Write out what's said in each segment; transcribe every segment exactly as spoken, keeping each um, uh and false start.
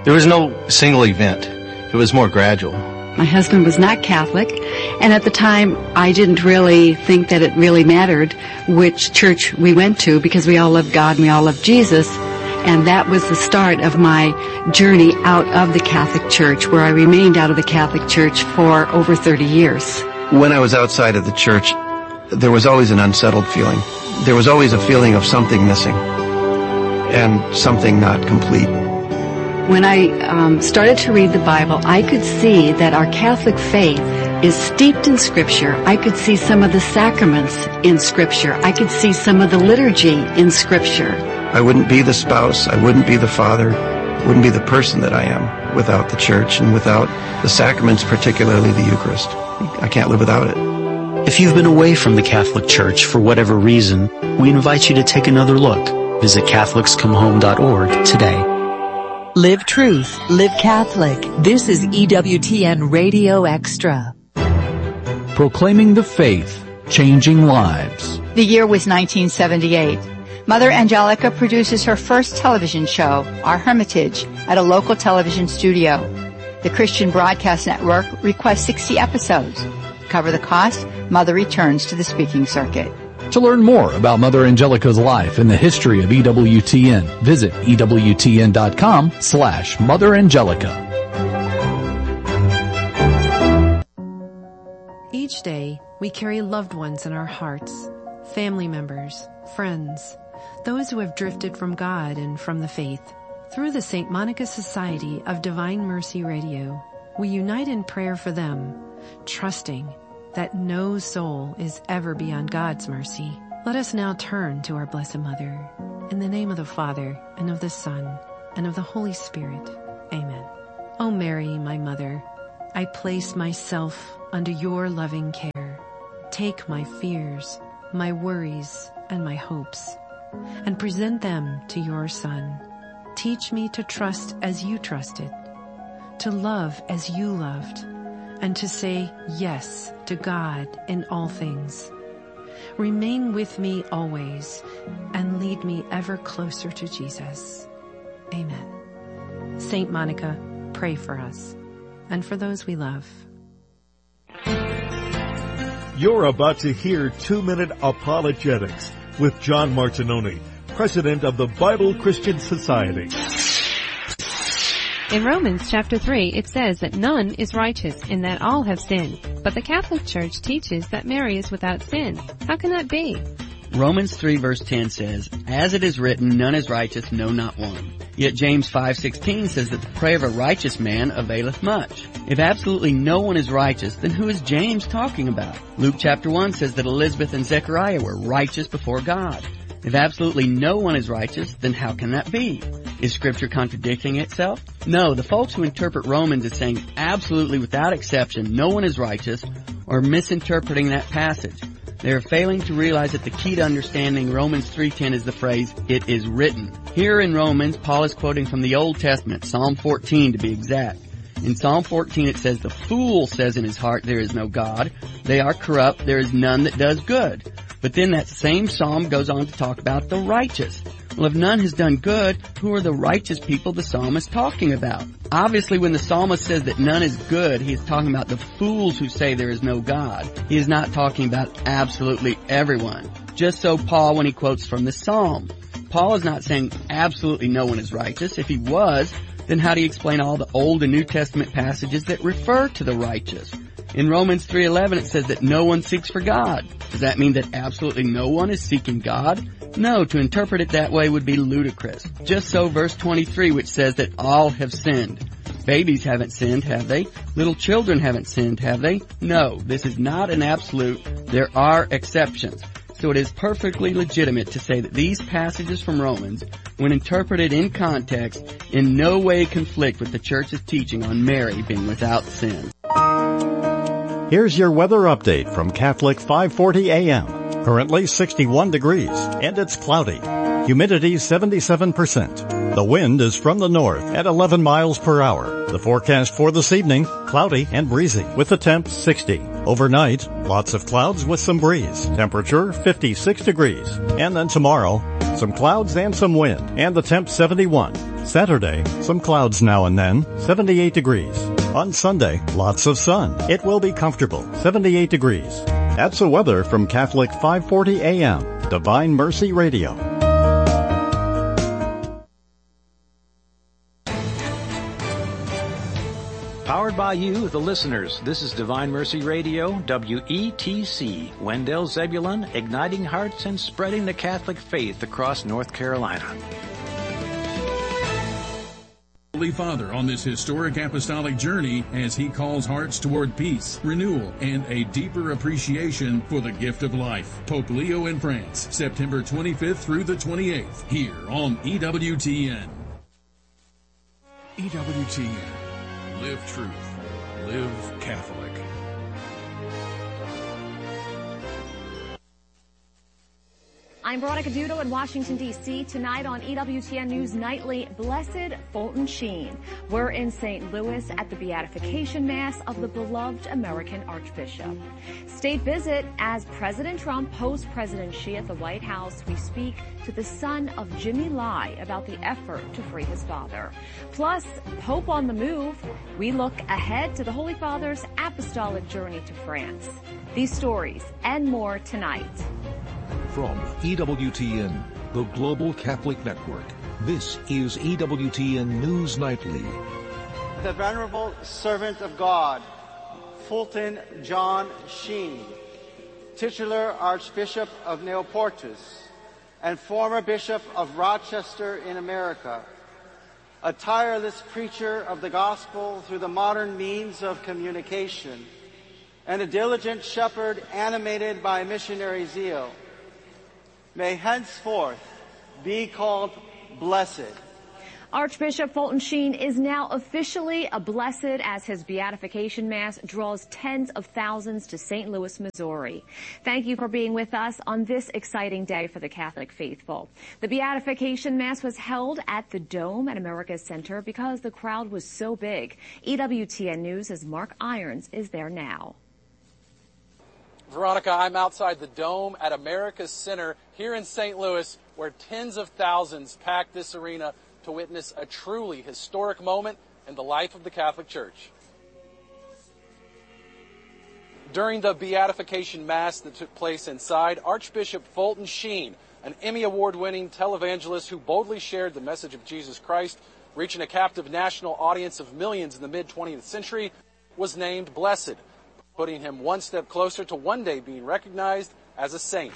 There was no single event. It was more gradual. My husband was not Catholic, and at the time I didn't really think that it really mattered which church we went to because we all loved God and we all loved Jesus. And that was the start of my journey out of the Catholic Church, where I remained out of the Catholic Church for over thirty years. When I was outside of the church, there was always an unsettled feeling. There was always a feeling of something missing and something not complete. When I um, started to read the Bible, I could see that our Catholic faith is steeped in Scripture. I could see some of the sacraments in Scripture. I could see some of the liturgy in Scripture. I wouldn't be the spouse, I wouldn't be the father, I wouldn't be the person that I am without the church and without the sacraments, particularly the Eucharist. I can't live without it. If you've been away from the Catholic Church for whatever reason, we invite you to take another look. Visit Catholics Come Home dot org today. Live truth, live Catholic. This is E W T N Radio Extra. Proclaiming the faith, changing lives. The year was nineteen seventy-eight. Mother Angelica produces her first television show, Our Hermitage, at a local television studio. The Christian Broadcast Network requests sixty episodes. To cover the cost, Mother returns to the speaking circuit. To learn more about Mother Angelica's life and the history of E W T N, visit E W T N dot com slash Mother Angelica. Each day, we carry loved ones in our hearts, family members, friends, those who have drifted from God and from the faith. Through the Saint Monica Society of Divine Mercy Radio, we unite in prayer for them, trusting that no soul is ever beyond God's mercy. Let us now turn to our Blessed Mother. In the name of the Father, and of the Son, and of the Holy Spirit. Amen. O Mary, my Mother, I place myself under your loving care. Take my fears, my worries, and my hopes, and present them to your Son. Teach me to trust as you trusted, to love as you loved, and to say yes to God in all things. Remain with me always, and lead me ever closer to Jesus. Amen. Saint Monica, pray for us, and for those we love. You're about to hear Two-Minute Apologetics with John Martinoni, President of the Bible Christian Society. In Romans chapter three, it says that none is righteous and that all have sinned. But the Catholic Church teaches that Mary is without sin. How can that be? Romans three verse ten says, "As it is written, none is righteous, no, not one." Yet James five sixteen says that the prayer of a righteous man availeth much. If absolutely no one is righteous, then who is James talking about? Luke chapter one says that Elizabeth and Zechariah were righteous before God. If absolutely no one is righteous, then how can that be? Is Scripture contradicting itself? No, the folks who interpret Romans as saying absolutely without exception no one is righteous are misinterpreting that passage. They are failing to realize that the key to understanding Romans three ten is the phrase, "it is written." Here in Romans, Paul is quoting from the Old Testament, Psalm fourteen to be exact. In Psalm fourteen it says, "The fool says in his heart, there is no God. They are corrupt, there is none that does good." But then that same psalm goes on to talk about the righteous. Well, if none has done good, who are the righteous people the psalmist is talking about? Obviously, when the psalmist says that none is good, he is talking about the fools who say there is no God. He is not talking about absolutely everyone. Just so Paul when he quotes from the psalm. Paul is not saying absolutely no one is righteous. If he was, then how do you explain all the Old and New Testament passages that refer to the righteous? In Romans three eleven it says that no one seeks for God. Does that mean that absolutely no one is seeking God? No, to interpret it that way would be ludicrous. Just so verse twenty-three, which says that all have sinned. Babies haven't sinned, have they? Little children haven't sinned, have they? No, this is not an absolute. There are exceptions. So it is perfectly legitimate to say that these passages from Romans, when interpreted in context, in no way conflict with the Church's teaching on Mary being without sin. Here's your weather update from Catholic five forty A M. Currently sixty-one degrees, and it's cloudy. Humidity seventy-seven percent. The wind is from the north at eleven miles per hour. The forecast for this evening, cloudy and breezy, with the temp sixty. Overnight, lots of clouds with some breeze. Temperature fifty-six degrees. And then tomorrow, some clouds and some wind, and the temp seventy-one. Saturday, some clouds now and then, seventy-eight degrees. On Sunday, lots of sun. It will be comfortable, seventy-eight degrees. That's the weather from Catholic five forty A M, Divine Mercy Radio. Powered by you, the listeners. This is Divine Mercy Radio, W E T C, Wendell Zebulon, igniting hearts and spreading the Catholic faith across North Carolina. Holy Father on this historic apostolic journey as he calls hearts toward peace, renewal, and a deeper appreciation for the gift of life. Pope Leo in France, September twenty-fifth through the twenty-eighth, here on E W T N. E W T N. Live truth. Live Catholic. I'm Veronica Dudo in Washington, D C Tonight on E W T N News Nightly, Blessed Fulton Sheen. We're in Saint Louis at the Beatification Mass of the beloved American Archbishop. State visit as President Trump hosts President Xi at the White House. We speak to the son of Jimmy Lai about the effort to free his father. Plus, Pope on the move. We look ahead to the Holy Father's apostolic journey to France. These stories and more tonight. From E W T N, the Global Catholic Network, this is E W T N News Nightly. The Venerable Servant of God, Fulton John Sheen, titular Archbishop of Neoportus and former Bishop of Rochester in America, a tireless preacher of the gospel through the modern means of communication, and a diligent shepherd animated by missionary zeal, may henceforth be called blessed. Archbishop Fulton Sheen is now officially a blessed as his beatification mass draws tens of thousands to Saint Louis, Missouri. Thank you for being with us on this exciting day for the Catholic faithful. The beatification mass was held at the Dome at America's Center because the crowd was so big. E W T N News' Mark Irons is there now. Veronica, I'm outside the Dome at America's Center here in Saint Louis, where tens of thousands packed this arena to witness a truly historic moment in the life of the Catholic Church. During the beatification mass that took place inside, Archbishop Fulton Sheen, an Emmy Award-winning televangelist who boldly shared the message of Jesus Christ, reaching a captive national audience of millions in the mid-twentieth century, was named Blessed, putting him one step closer to one day being recognized as a saint.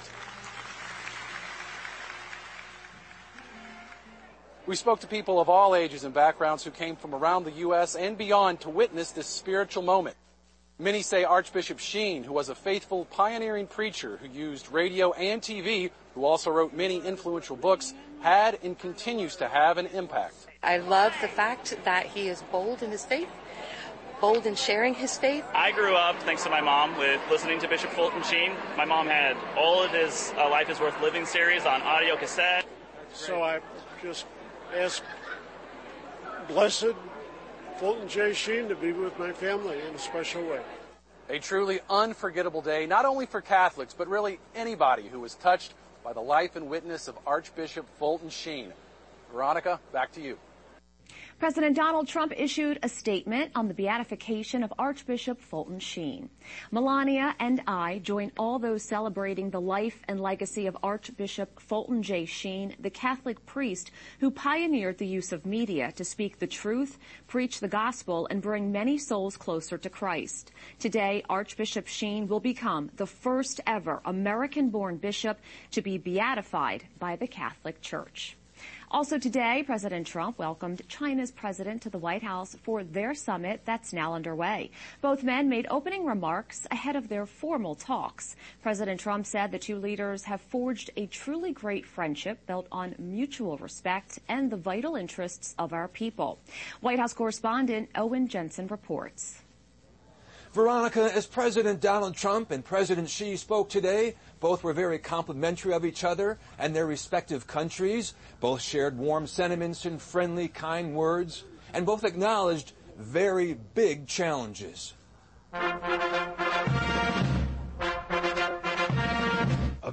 We spoke to people of all ages and backgrounds who came from around the U S and beyond to witness this spiritual moment. Many say Archbishop Sheen, who was a faithful, pioneering preacher who used radio and T V, who also wrote many influential books, had and continues to have an impact. I love the fact that he is bold in his faith, bold in sharing his faith. I grew up, thanks to my mom, with listening to Bishop Fulton Sheen. My mom had all of his uh, Life is Worth Living series on audio cassette. So I just ask Blessed Fulton J. Sheen to be with my family in a special way. A truly unforgettable day, not only for Catholics, but really anybody who was touched by the life and witness of Archbishop Fulton Sheen. Veronica, back to you. President Donald Trump issued a statement on the beatification of Archbishop Fulton Sheen. Melania and I join all those celebrating the life and legacy of Archbishop Fulton J. Sheen, the Catholic priest who pioneered the use of media to speak the truth, preach the gospel, and bring many souls closer to Christ. Today, Archbishop Sheen will become the first ever American-born bishop to be beatified by the Catholic Church. Also today, President Trump welcomed China's president to the White House for their summit that's now underway. Both men made opening remarks ahead of their formal talks. President Trump said the two leaders have forged a truly great friendship built on mutual respect and the vital interests of our people. White House correspondent Owen Jensen reports. Veronica, as President Donald Trump and President Xi spoke today, both were very complimentary of each other and their respective countries. Both shared warm sentiments and friendly, kind words, and both acknowledged very big challenges.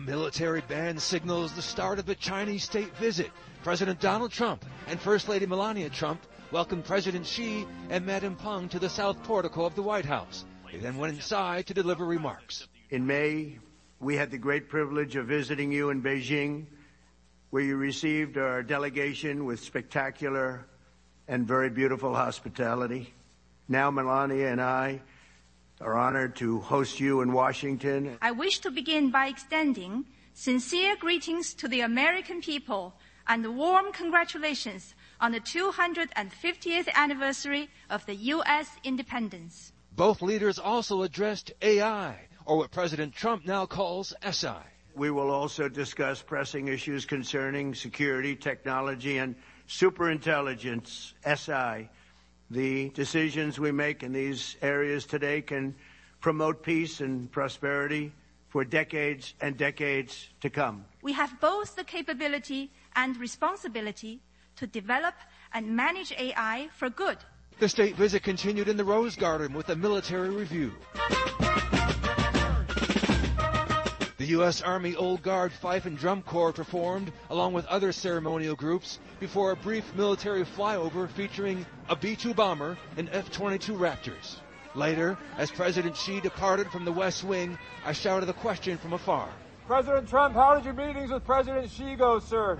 military band signals the start of the Chinese state visit. President Donald Trump and First Lady Melania Trump welcomed President Xi and Madame Peng to the south portico of the White House. They then went inside to deliver remarks. In May, we had the great privilege of visiting you in Beijing, where you received our delegation with spectacular and very beautiful hospitality. Now Melania and I are honored to host you in Washington. I wish to begin by extending sincere greetings to the American people and warm congratulations on the two hundred fiftieth anniversary of the U S independence. Both leaders also addressed A I, or what President Trump now calls S I. We will also discuss pressing issues concerning security, technology, and superintelligence, S I. The decisions we make in these areas today can promote peace and prosperity for decades and decades to come. We have both the capability and responsibility to develop and manage A I for good. The state visit continued in the Rose Garden with a military review. The U S Army Old Guard Fife and Drum Corps performed, along with other ceremonial groups, before a brief military flyover featuring a B two bomber and F twenty-two Raptors. Later, as President Xi departed from the West Wing, I shouted a question from afar. President Trump, how did your meetings with President Xi go, sir?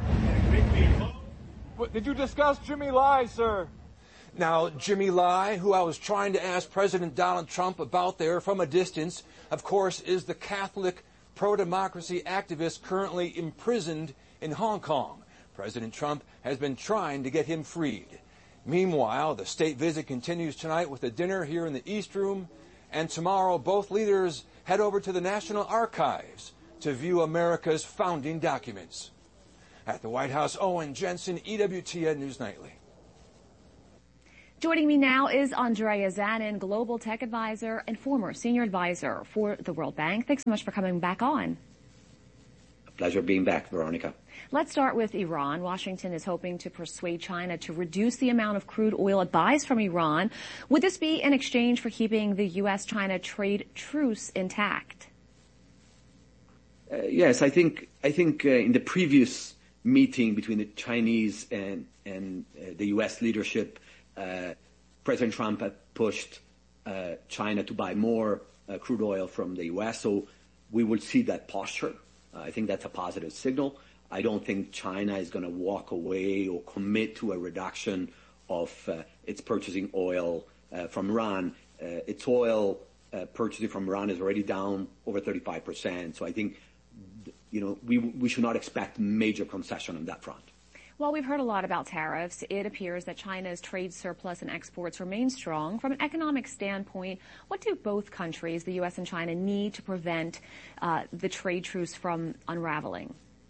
Did you discuss Jimmy Lai, sir? Now, Jimmy Lai, who I was trying to ask President Donald Trump about there from a distance, of course, is the Catholic pro-democracy activist currently imprisoned in Hong Kong. President Trump has been trying to get him freed. Meanwhile, the state visit continues tonight with a dinner here in the East Room, and tomorrow both leaders head over to the National Archives to view America's founding documents. At the White House, Owen Jensen, E W T N News Nightly. Joining me now is Andrea Zanin, Global Tech Advisor and former Senior Advisor for the World Bank. Thanks so much for coming back on. A pleasure being back, Veronica. Let's start with Iran. Washington is hoping to persuade China to reduce the amount of crude oil it buys from Iran. Would this be in exchange for keeping the U S China trade truce intact? Uh, yes, I think I think uh, in the previous meeting between the Chinese and, and uh, the U S leadership, Uh, President Trump had pushed uh, China to buy more uh, crude oil from the U S, so we will see that posture. Uh, I think that's a positive signal. I don't think China is going to walk away or commit to a reduction of uh, its purchasing oil uh, from Iran. Uh, its oil uh, purchasing from Iran is already down over thirty-five percent, so I think, you know, we, we should not expect major concession on that front. Well, we've heard a lot about tariffs. It appears that China's trade surplus and exports remain strong. From an economic standpoint, what do both countries, the U S and China, need to prevent uh, the trade truce from unraveling?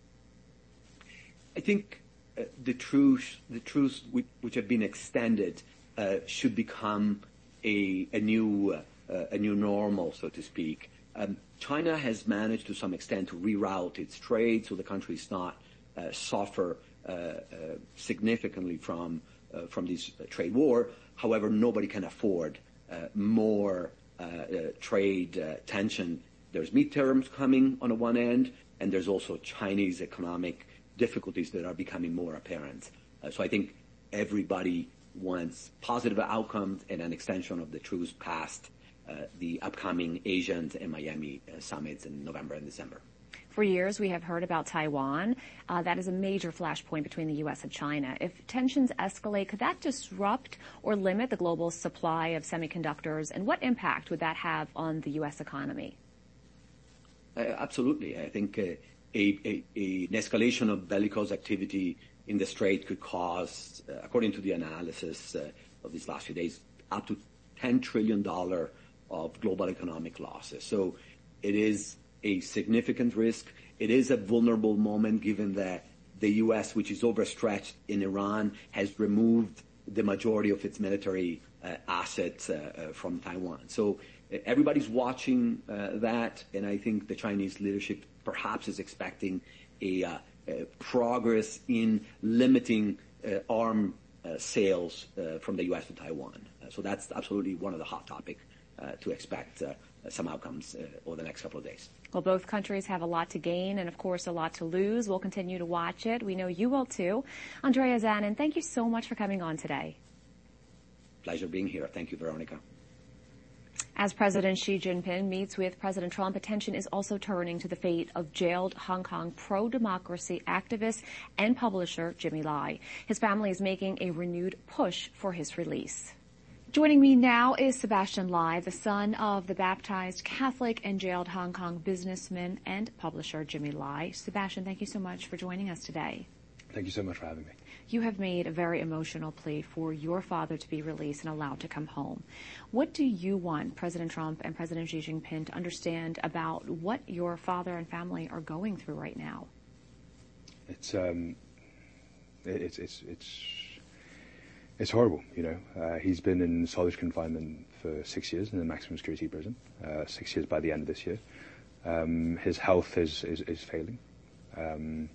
I think uh, the truce, the truce which, which have been extended uh, should become a, a new uh, a new normal, so to speak. Um, China has managed to some extent to reroute its trade so the country is not uh, suffer Uh, uh, significantly from uh, from this uh, trade war. However, nobody can afford uh, more uh, uh, trade uh, tension. There's midterms coming on the one end, and there's also Chinese economic difficulties that are becoming more apparent. Uh, so I think everybody wants positive outcomes and an extension of the truce past uh, the upcoming Asian and Miami uh, summits in November and December. For years, we have heard about Taiwan. Uh, that is a major flashpoint between the U S and China. If tensions escalate, could that disrupt or limit the global supply of semiconductors? And what impact would that have on the U S economy? Uh, absolutely. I think uh, a, a, a, an escalation of bellicose activity in the Strait could cause, uh, according to the analysis uh, of these last few days, up to ten trillion dollars of global economic losses. So it is a significant risk. It is a vulnerable moment given that the U S, which is overstretched in Iran, has removed the majority of its military uh, assets uh, uh, from Taiwan. So uh, everybody's watching uh, that, and I think the Chinese leadership perhaps is expecting a, uh, a progress in limiting uh, arm uh, sales uh, from the U S to Taiwan. Uh, so that's absolutely one of the hot topics uh, to expect uh, some outcomes uh, over the next couple of days. Well, both countries have a lot to gain and, of course, a lot to lose. We'll continue to watch it. We know you will, too. Andrea Zanin, thank you so much for coming on today. Pleasure being here. Thank you, Veronica. As President Xi Jinping meets with President Trump, attention is also turning to the fate of jailed Hong Kong pro-democracy activist and publisher Jimmy Lai. His family is making a renewed push for his release. Joining me now is Sebastian Lai, the son of the baptized Catholic and jailed Hong Kong businessman and publisher Jimmy Lai. Sebastian, thank you so much for joining us today. Thank you so much for having me. You have made a very emotional plea for your father to be released and allowed to come home. What do you want President Trump and President Xi Jinping to understand about what your father and family are going through right now? It's um, it's it's it's it's horrible. You know, uh, he's been in solitary confinement for six years in a maximum security prison. Uh, six years by the end of this year. Um, his health is is, is failing. Um,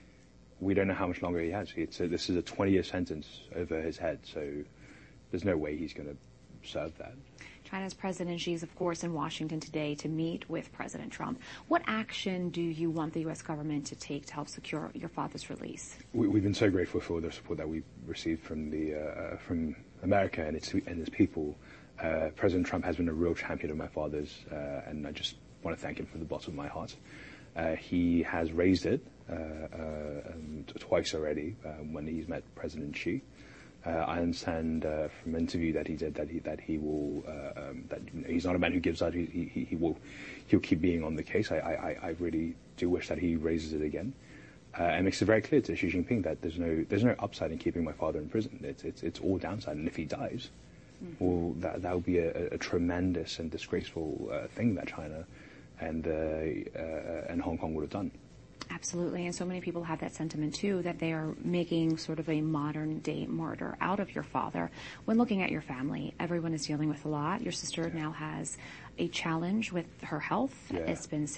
We don't know how much longer he has. It's a, this is a twenty-year sentence over his head, so there's no way he's going to serve that. China's President Xi is, of course, in Washington today to meet with President Trump. What action do you want the U S government to take to help secure your father's release? We, we've been so grateful for the support that we've received from the uh, from America and its and its people. Uh, President Trump has been a real champion of my father's, uh, and I just want to thank him from the bottom of my heart. Uh, he has raised it uh, uh, um, twice already um, when he's met President Xi. Uh, I understand uh, from an interview that he did that he that he will uh, um, that you know, he's not a man who gives up. He, he he will he'll keep being on the case. I I, I really do wish that he raises it again, uh, and makes it very clear to Xi Jinping that there's no there's no upside in keeping my father in prison. It's it's it's all downside, and if he dies, mm-hmm. well that that would be a, a tremendous and disgraceful uh, thing that China and uh, uh, and Hong Kong would have done. Absolutely, and so many people have that sentiment too, that they are making sort of a modern day martyr out of your father. When looking at your family, everyone is dealing with a lot. Your sister yeah. now has a challenge with her health. Yeah. It's been six